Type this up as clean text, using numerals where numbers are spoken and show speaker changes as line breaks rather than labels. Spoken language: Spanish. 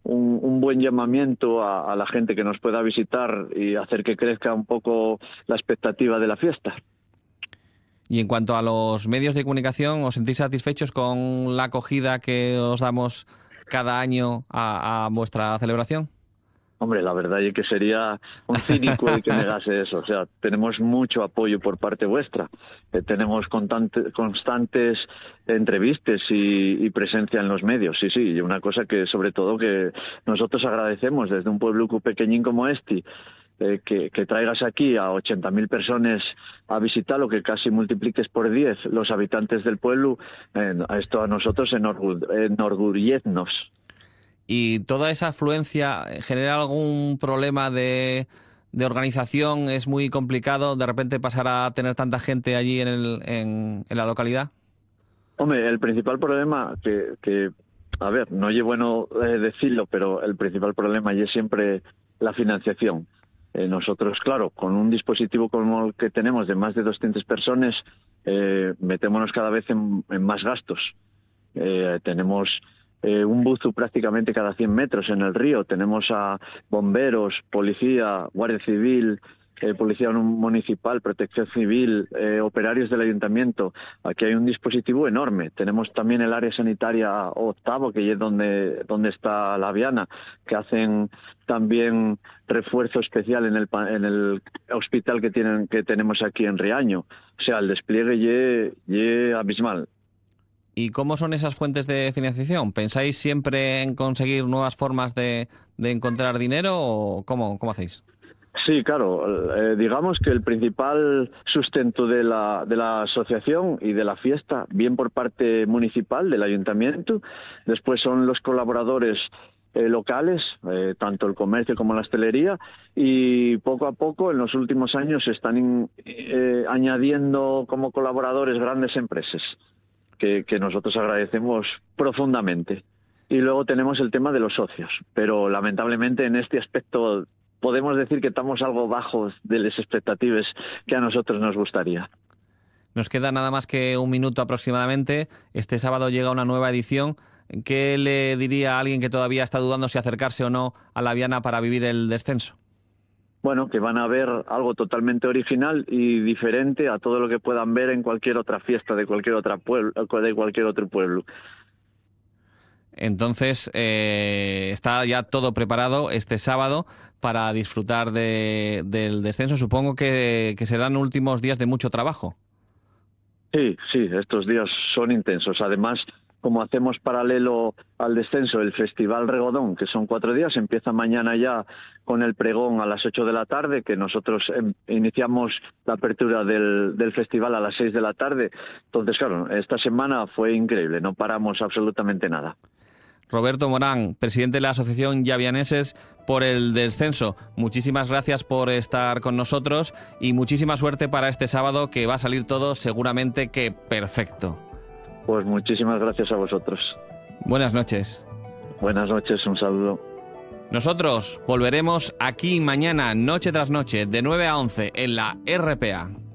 un buen llamamiento a la gente que nos pueda visitar y hacer que crezca un poco la expectativa de la fiesta.
Y en cuanto a los medios de comunicación, ¿os sentís satisfechos con la acogida que os damos cada año a vuestra celebración?
Hombre, la verdad es que sería un cínico el que negase eso. O sea, tenemos mucho apoyo por parte vuestra. Tenemos constantes entrevistas y presencia en los medios. Sí, y una cosa que sobre todo que nosotros agradecemos desde un pueblo pequeñín como este, que traigas aquí a 80.000 personas a visitar, lo que casi multipliques por 10 los habitantes del pueblo, esto a nosotros enorgullecnos.
¿Y toda esa afluencia genera algún problema de organización? ¿Es muy complicado de repente pasar a tener tanta gente allí en la localidad?
Hombre, el principal problema a ver, no es bueno decirlo, pero el principal problema es siempre la financiación. Nosotros, claro, con un dispositivo como el que tenemos de más de 200 personas, metémonos cada vez en más gastos. Tenemos un buzo prácticamente cada 100 metros en el río. Tenemos a bomberos, policía, guardia civil, policía municipal, protección civil, operarios del ayuntamiento. Aquí hay un dispositivo enorme. Tenemos también el área sanitaria octavo, que es donde está la Viana, que hacen también refuerzo especial en el hospital que tenemos aquí en Riaño. O sea, el despliegue es abismal.
¿Y cómo son esas fuentes de financiación? ¿Pensáis siempre en conseguir nuevas formas de encontrar dinero o cómo hacéis?
Sí, claro. Digamos que el principal sustento de la asociación y de la fiesta, bien por parte municipal, del ayuntamiento, después son los colaboradores locales, tanto el comercio como la hostelería, y poco a poco en los últimos años se están añadiendo como colaboradores grandes empresas, que nosotros agradecemos profundamente. Y luego tenemos el tema de los socios, pero lamentablemente en este aspecto podemos decir que estamos algo bajos de las expectativas que a nosotros nos gustaría.
Nos queda nada más que un minuto aproximadamente. Este sábado llega una nueva edición. ¿Qué le diría a alguien que todavía está dudando si acercarse o no a la Viana para vivir el descenso?
Bueno, que van a ver algo totalmente original y diferente a todo lo que puedan ver en cualquier otra fiesta de cualquier otro pueblo.
Entonces, está ya todo preparado este sábado para disfrutar del descenso. Supongo que serán últimos días de mucho trabajo.
Sí, estos días son intensos. Además, como hacemos paralelo al descenso el Festival Regodón, que son 4 días, empieza mañana ya con el pregón a las 8 de la tarde, que nosotros iniciamos la apertura del festival a las 6 de la tarde. Entonces, claro, esta semana fue increíble, no paramos absolutamente nada.
Roberto Morán, presidente de la Asociación Llavianeses por el Descenso. Muchísimas gracias por estar con nosotros y muchísima suerte para este sábado, que va a salir todo seguramente que perfecto.
Pues muchísimas gracias a vosotros.
Buenas noches.
Buenas noches, un saludo.
Nosotros volveremos aquí mañana, noche tras noche, de 9 a 11, en la RPA.